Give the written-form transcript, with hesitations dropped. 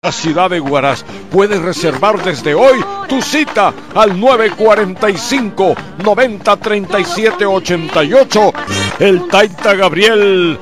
La ciudad de Huaraz. Puedes reservar desde hoy tu cita al 945-90-37-88. El Taita Gabriel